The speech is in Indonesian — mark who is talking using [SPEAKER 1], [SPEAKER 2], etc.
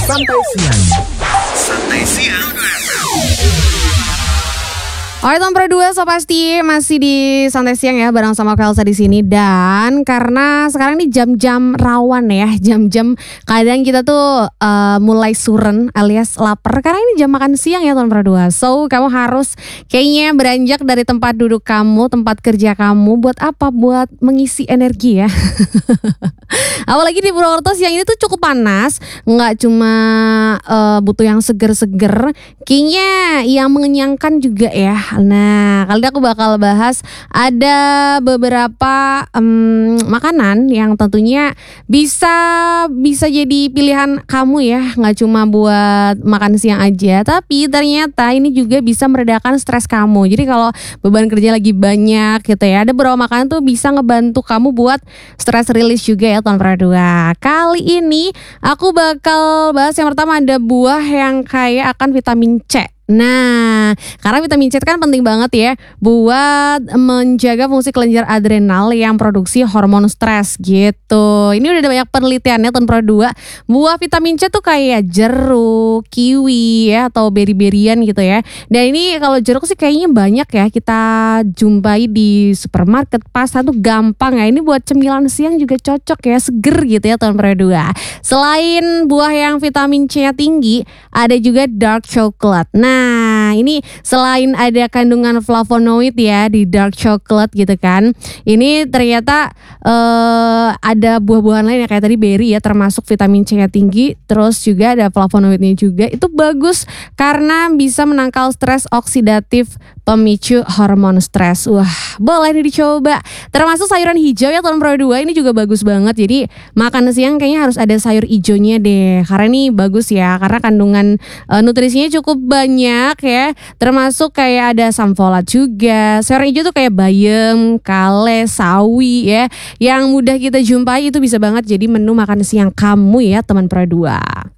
[SPEAKER 1] Santai siang. Santai siang.
[SPEAKER 2] Alright, Tom Pro 2 so pasti masih di Santai Siang ya bareng sama Kelsa di sini. Dan karena sekarang ini jam-jam rawan ya, jam-jam kadang kita tuh mulai suren alias lapar karena ini jam makan siang ya Tom Pro 2. So kamu harus kayaknya beranjak dari tempat duduk kamu, tempat kerja kamu buat apa? Buat mengisi energi ya. Apalagi di Purwokerto siang ini tuh cukup panas, nggak cuma butuh yang seger-seger, kayaknya yang mengenyangkan juga ya. Nah, kali ini aku bakal bahas ada beberapa makanan yang tentunya bisa jadi pilihan kamu ya, nggak cuma buat makan siang aja, tapi ternyata ini juga bisa meredakan stres kamu. Jadi kalau beban kerja lagi banyak gitu ya, ada beberapa makanan tuh bisa ngebantu kamu buat stress release juga ya Tahun Pro 2. Kali ini aku bakal bahas yang pertama, ada buah yang kaya akan vitamin C. Nah, karena vitamin C kan penting banget ya buat menjaga fungsi kelenjar adrenal yang produksi hormon stres gitu. Ini udah ada banyak penelitiannya Tahun Pro 2. Buah vitamin C tuh kayak jeruk, kiwi ya, atau beri-berian gitu ya. Dan ini kalau jeruk sih kayaknya banyak ya kita jumpai di supermarket, pasar tuh gampang ya. Ini buat cemilan siang juga cocok ya, seger gitu ya Tahun Pro 2. Selain buah yang vitamin C-nya tinggi, ada juga dark chocolate. Nah, ini selain ada kandungan flavonoid ya di dark chocolate gitu kan, ini ternyata ada buah-buahan lain ya kayak tadi berry ya, termasuk vitamin C-nya tinggi, terus juga ada flavonoidnya juga. Itu bagus karena bisa menangkal stres oksidatif, pemicu hormon stres. Wah, boleh nih dicoba. Termasuk sayuran hijau ya Tahun Pro 2, ini juga bagus banget. Jadi makan siang kayaknya harus ada sayur hijaunya deh, karena ini bagus ya, karena kandungan nutrisinya cukup banyak ya, termasuk kayak ada asam folat juga. Sayur hijau tuh kayak bayam, kale, sawi ya, yang mudah kita jumpai, itu bisa banget jadi menu makan siang kamu ya teman Pro 2.